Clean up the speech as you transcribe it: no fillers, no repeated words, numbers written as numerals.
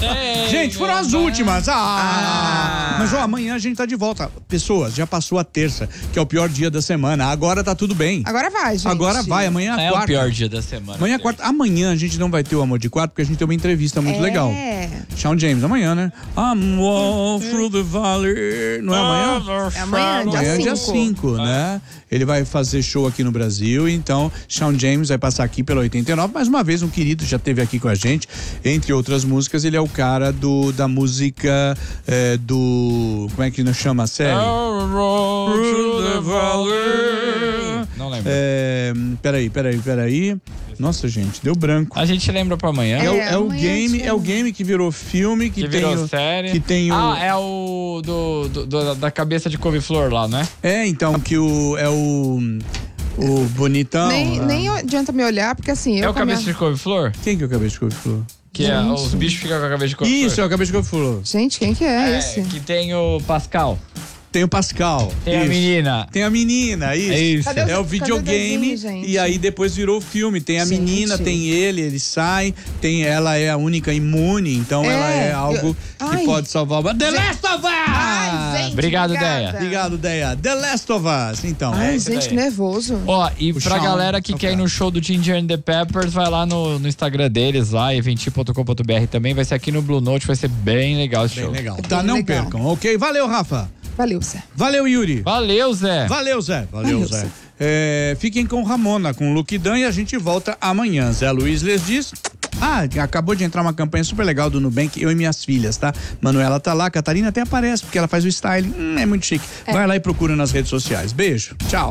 Gente, foram as últimas. Mas amanhã a gente tá de volta. Pessoas, já passou a terça, que é o pior dia da semana. Agora tá tudo bem. Agora vai, gente. Agora vai, amanhã é quarta. É o pior dia da semana. Amanhã é quarta. Amanhã a gente não vai ter o Amor de Quarto, porque a gente tem uma entrevista muito legal. Shawn James, amanhã, né? I'm all through the valley. Não é amanhã? É amanhã, dia 5, né? Ele vai fazer show aqui no Brasil, então Shawn James vai passar aqui pela 89. Mais uma vez, um querido já esteve aqui com a gente. Entre outras músicas, ele é o cara da música do... Como é que chama a série? Não lembro. Peraí. Nossa, gente, deu branco. A gente lembra pra amanhã. É o game que virou filme, que virou série. Que tem é o da cabeça de couve-flor lá, né? Então, que o bonitão. Nem adianta me olhar, porque assim... É o cabeça de couve-flor? Quem que é o cabeça de couve-flor? Que os bichos ficam com a cabeça de couve-flor. Isso, é o cabeça de couve-flor. Gente, quem que é esse? Que tem o Pascal. Tem o Pascal. Tem a menina. Tem a menina, isso. É o videogame e aí depois virou filme. Tem a menina, tem ele sai, ela é a única imune, então ela é algo que pode salvar. The Last of Us! Obrigado, Deia. Obrigado, Deia. The Last of Us, então. Gente, que nervoso. E pra galera que quer ir no show do Ginger and the Peppers, vai lá no Instagram deles, lá, eventi.com.br também, vai ser aqui no Blue Note, vai ser bem legal esse show. Bem legal. Tá, não percam, ok? Valeu, Rafa. Valeu, Zé. Valeu, Yuri. Valeu, Zé. Valeu, Zé. Fiquem com Ramona, com Luke Dan, e a gente volta amanhã. Zé Luiz les diz... acabou de entrar uma campanha super legal do Nubank, eu e minhas filhas, tá? Manuela tá lá, Catarina até aparece, porque ela faz o styling. É muito chique. Vai lá e procura nas redes sociais. Beijo. Tchau.